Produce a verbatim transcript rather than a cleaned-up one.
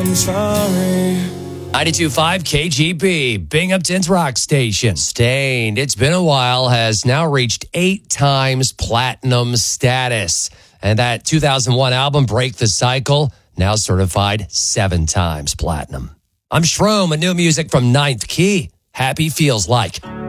I'm sorry. ninety-two point five K G B, Binghamton's rock station. Stained, It's Been a While has now reached eight times platinum status. And that two thousand one album, Break the Cycle, now certified seven times platinum. I'm Shroom, a new music from Ninth Key. Happy Feels Like.